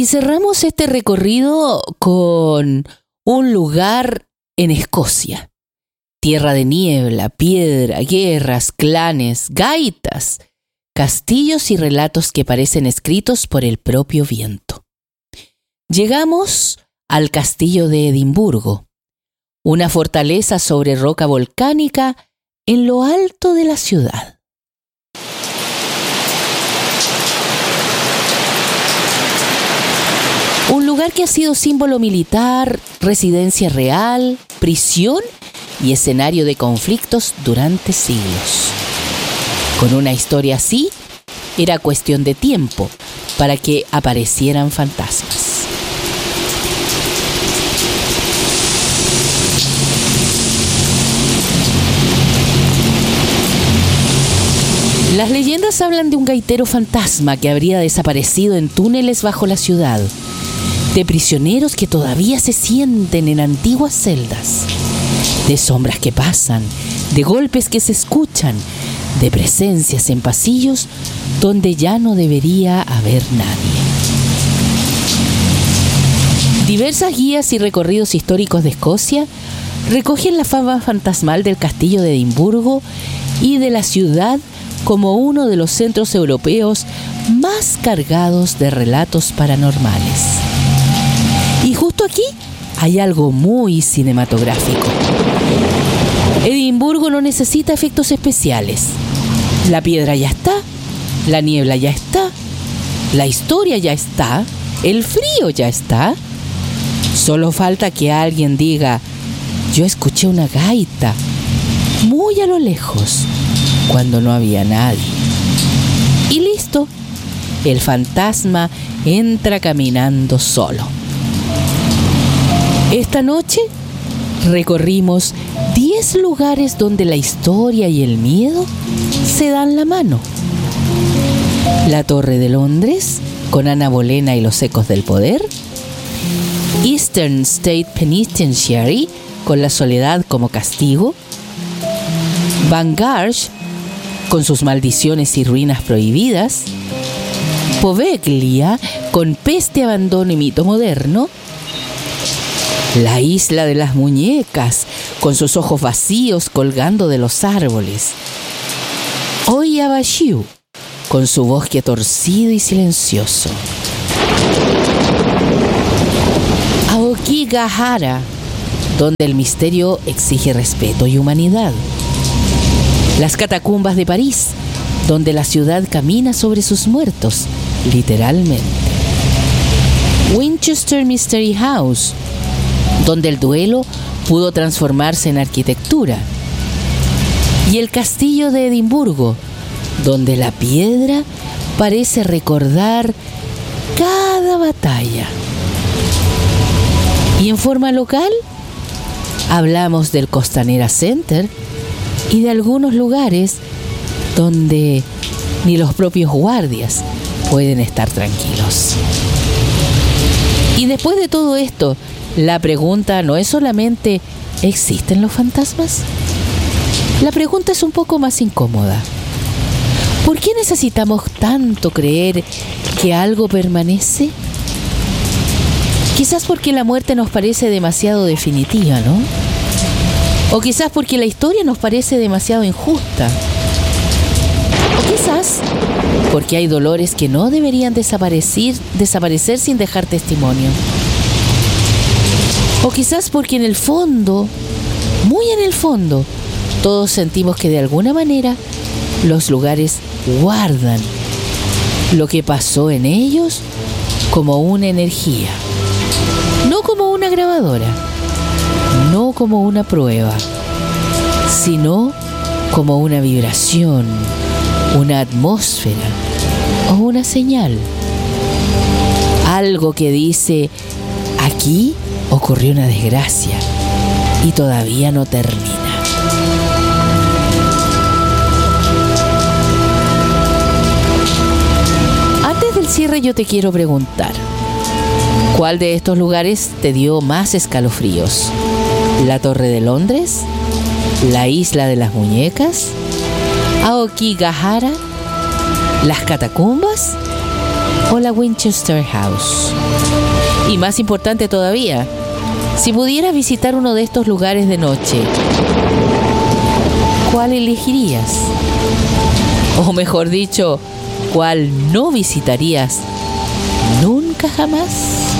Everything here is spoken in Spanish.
Y cerramos este recorrido con un lugar en Escocia. Tierra de niebla, piedra, guerras, clanes, gaitas, castillos y relatos que parecen escritos por el propio viento. Llegamos al castillo de Edimburgo, una fortaleza sobre roca volcánica en lo alto de la ciudad. Un lugar que ha sido símbolo militar, residencia real, prisión y escenario de conflictos durante siglos. Con una historia así, era cuestión de tiempo para que aparecieran fantasmas. Las leyendas hablan de un gaitero fantasma que habría desaparecido en túneles bajo la ciudad, de prisioneros que todavía se sienten en antiguas celdas, de sombras que pasan, de golpes que se escuchan, de presencias en pasillos donde ya no debería haber nadie. Diversas guías y recorridos históricos de Escocia recogen la fama fantasmal del castillo de Edimburgo y de la ciudad como uno de los centros europeos más cargados de relatos paranormales. Y justo aquí hay algo muy cinematográfico. Edimburgo no necesita efectos especiales. La piedra ya está, la niebla ya está, la historia ya está, el frío ya está. Solo falta que alguien diga: yo escuché una gaita muy a lo lejos, cuando no había nadie. Y listo, el fantasma entra caminando solo. Esta noche recorrimos 10 lugares donde la historia y el miedo se dan la mano. La Torre de Londres, con Ana Bolena y los ecos del poder. Eastern State Penitentiary, con la soledad como castigo. Bangarsh, con sus maldiciones y ruinas prohibidas. Poveglia, con peste, abandono y mito moderno. La isla de las muñecas, con sus ojos vacíos colgando de los árboles. Oyabashiu, con su bosque torcido y silencioso. Aokigahara, donde el misterio exige respeto y humanidad. Las catacumbas de París, donde la ciudad camina sobre sus muertos, literalmente. Winchester Mystery House, donde el duelo pudo transformarse en arquitectura. Y el castillo de Edimburgo, donde la piedra parece recordar cada batalla. Y en forma local, hablamos del Costanera Center y de algunos lugares donde ni los propios guardias pueden estar tranquilos. Y después de todo esto, la pregunta no es solamente ¿existen los fantasmas? La pregunta es un poco más incómoda. ¿Por qué necesitamos tanto creer que algo permanece? Quizás porque la muerte nos parece demasiado definitiva, ¿no? O quizás porque la historia nos parece demasiado injusta. O quizás porque hay dolores que no deberían desaparecer sin dejar testimonio. O quizás porque en el fondo, muy en el fondo, todos sentimos que de alguna manera los lugares guardan lo que pasó en ellos como una energía. No como una grabadora, no como una prueba, sino como una vibración, una atmósfera o una señal. Algo que dice: aquí ocurrió una desgracia y todavía no termina. Antes del cierre yo te quiero preguntar, ¿cuál de estos lugares te dio más escalofríos? ¿La Torre de Londres? ¿La Isla de las Muñecas? ¿Aokigahara? ¿Las catacumbas? o la Winchester House? Y más importante todavía, si pudieras visitar uno de estos lugares de noche, ¿cuál elegirías? O mejor dicho, ¿cuál no visitarías nunca jamás?